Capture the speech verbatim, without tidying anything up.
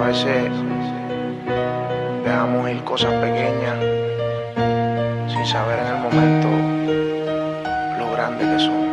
veces dejamos ir cosas pequeñas sin saber en el momento lo grande que son.